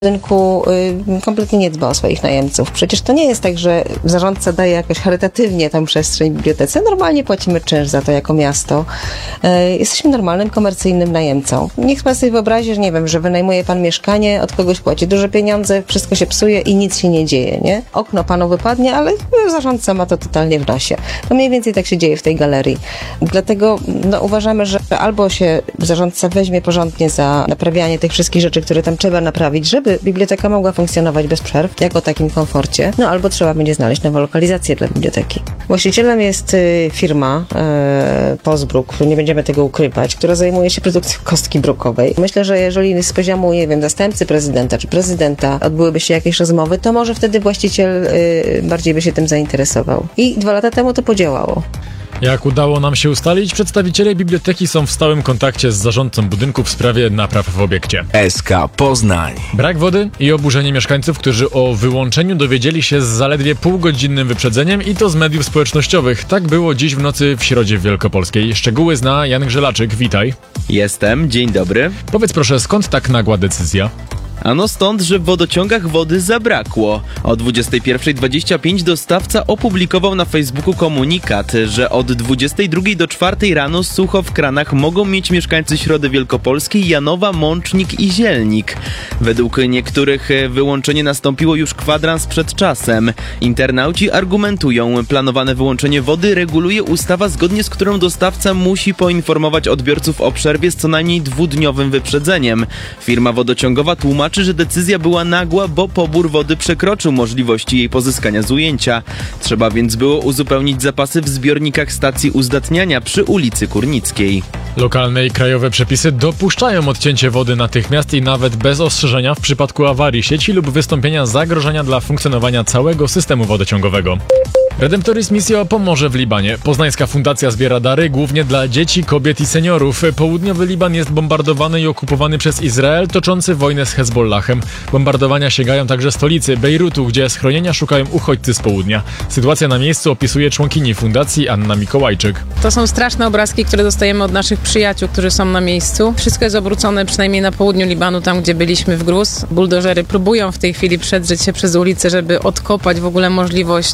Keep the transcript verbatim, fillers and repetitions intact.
budynku y, kompletnie nie dba o swoich najemców. Przecież to nie jest tak, że zarządca daje jakoś charytatywnie tę przestrzeń bibliotece. Normalnie płacimy czynsz za to jako miasto. Y, jesteśmy normalnym, komercyjnym najemcą. Niech pan sobie wyobrazi, że nie wiem, że wynajmuje pan mieszkanie, od kogoś płaci duże pieniądze, wszystko się psuje i nic się nie dzieje, nie? Okno panu wypadnie, ale zarządca ma to totalnie w nosie. To mniej więcej tak się dzieje w tej galerii. Dlatego no, uważamy, że albo się zarządca weźmie porządnie za naprawianie tych wszystkich rzeczy, które tam trzeba naprawić, żeby biblioteka mogła funkcjonować bez przerw, jak o takim komforcie, no albo trzeba będzie znaleźć nową lokalizację dla biblioteki. Właścicielem jest y, firma y, Postbruk, nie będziemy tego ukrywać, która zajmuje się produkcją kostki brukowej. Myślę, że jeżeli z poziomu, nie wiem, zastępcy prezydenta czy prezydenta odbyłyby się jakieś rozmowy, to może wtedy właściciel y, bardziej by się tym zainteresował. I dwa lata temu to podziałało. Jak udało nam się ustalić, przedstawiciele biblioteki są w stałym kontakcie z zarządcą budynku w sprawie napraw w obiekcie. S K Poznań. Brak wody i oburzenie mieszkańców, którzy o wyłączeniu dowiedzieli się z zaledwie półgodzinnym wyprzedzeniem i to z mediów społecznościowych. Tak było dziś w nocy w Środzie Wielkopolskiej. Szczegóły zna Jan Grzelaczyk, witaj. Jestem, dzień dobry. Powiedz proszę, skąd tak nagła decyzja? Ano stąd, że w wodociągach wody zabrakło. O dwudziestej pierwszej dwadzieścia pięć dostawca opublikował na Facebooku komunikat, że od dwudziestej drugiej do czwartej rano sucho w kranach mogą mieć mieszkańcy Środy Wielkopolskiej, Janowa, Mącznik i Zielnik. Według niektórych wyłączenie nastąpiło już kwadrans przed czasem. Internauci argumentują, planowane wyłączenie wody reguluje ustawa, zgodnie z którą dostawca musi poinformować odbiorców o przerwie z co najmniej dwudniowym wyprzedzeniem. Firma wodociągowa tłumaczy, że decyzja była nagła, bo pobór wody przekroczył możliwości jej pozyskania z ujęcia. Trzeba więc było uzupełnić zapasy w zbiornikach stacji uzdatniania przy ulicy Kurnickiej. Lokalne i krajowe przepisy dopuszczają odcięcie wody natychmiast i nawet bez ostrzeżenia w przypadku awarii sieci lub wystąpienia zagrożenia dla funkcjonowania całego systemu wodociągowego. Redemptoris Missio pomoże w Libanie. Poznańska fundacja zbiera dary głównie dla dzieci, kobiet i seniorów. Południowy Liban jest bombardowany i okupowany przez Izrael, toczący wojnę z Hezbollahem. Bombardowania sięgają także stolicy Bejrutu, gdzie schronienia szukają uchodźcy z południa. Sytuacja na miejscu opisuje członkini fundacji Anna Mikołajczyk. To są straszne obrazki, które dostajemy od naszych przyjaciół, którzy są na miejscu. Wszystko jest obrócone, przynajmniej na południu Libanu, tam gdzie byliśmy w gruz. Buldożery próbują w tej chwili przedrzeć się przez ulicę, żeby odkopać w ogóle możliwość